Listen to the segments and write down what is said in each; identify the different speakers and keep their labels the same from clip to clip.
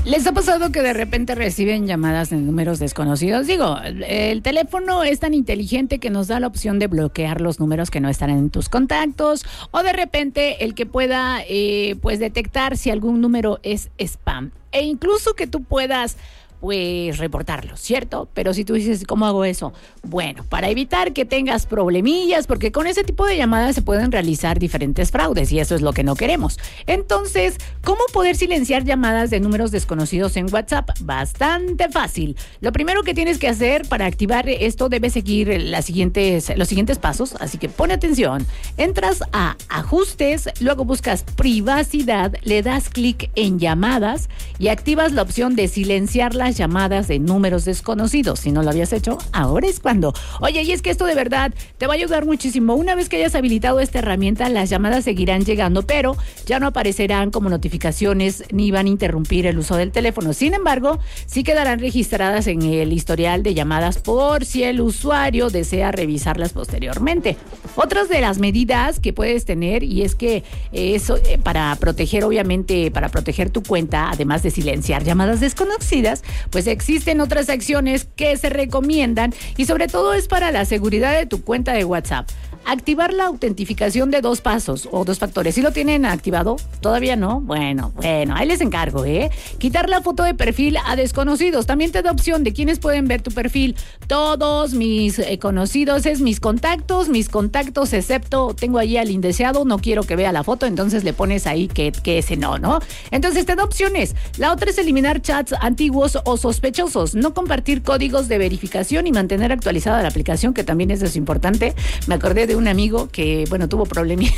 Speaker 1: ¿Les ha pasado que de repente reciben llamadas de números desconocidos? Digo, el teléfono es tan inteligente que nos da la opción de bloquear los números que no están en tus contactos, o de repente el que pueda pues detectar si algún número es spam, e incluso que tú puedas pues reportarlo, ¿cierto? Pero si tú dices, ¿cómo hago eso? Bueno, para evitar que tengas problemillas, porque con ese tipo de llamadas se pueden realizar diferentes fraudes y eso es lo que no queremos. Entonces, ¿cómo poder silenciar llamadas de números desconocidos en WhatsApp? Bastante fácil. Lo primero que tienes que hacer para activar esto, debes seguir los siguientes pasos, así que pon atención. Entras a ajustes, luego buscas privacidad, le das clic en llamadas y activas la opción de silenciar las llamadas de números desconocidos. Si no lo habías hecho, ahora es cuando. Oye, y es que esto de verdad te va a ayudar muchísimo. Una vez que hayas habilitado esta herramienta, las llamadas seguirán llegando, pero ya no aparecerán como notificaciones ni van a interrumpir el uso del teléfono. Sin embargo, sí quedarán registradas en el historial de llamadas por si el usuario desea revisarlas posteriormente. Otras de las medidas que puedes tener, y es que eso para proteger, obviamente, para proteger tu cuenta, además de silenciar llamadas desconocidas, pues existen otras acciones que se recomiendan y sobre todo es para la seguridad de tu cuenta de WhatsApp. Activar la autentificación de 2 pasos o 2 factores. ¿Sí lo tienen activado? ¿Todavía no? Bueno, ahí les encargo, ¿eh? Quitar la foto de perfil a desconocidos. También te da opción de quiénes pueden ver tu perfil. Todos mis conocidos es mis contactos, excepto tengo ahí al indeseado, no quiero que vea la foto, entonces le pones ahí que ese no. Entonces te da opciones. La otra es eliminar chats antiguos o sospechosos, no compartir códigos de verificación y mantener actualizada la aplicación, que también eso es importante. Me acordé de un amigo que, tuvo problemillas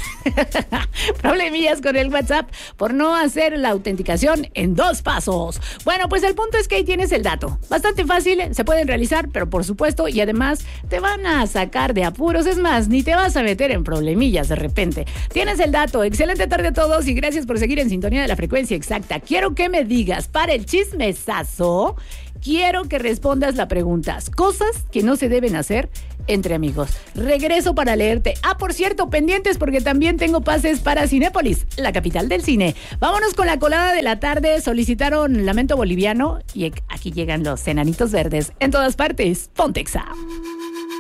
Speaker 1: con el WhatsApp por no hacer la autenticación en 2 pasos. Bueno, pues el punto es que ahí tienes el dato. Bastante fácil, se pueden realizar, pero por supuesto, y además te van a sacar de apuros. Es más, ni te vas a meter en problemillas de repente. Tienes el dato. Excelente tarde a todos y gracias por seguir en sintonía de la frecuencia exacta. Quiero que me digas, para el chismesazo, quiero que respondas la pregunta: cosas que no se deben hacer entre amigos. Regreso para leerte. Por cierto, pendientes porque también tengo pases para Cinépolis, la capital del cine. Vámonos con la colada de la tarde. Solicitaron Lamento Boliviano y aquí llegan los Enanitos Verdes. En todas partes, Pontexa.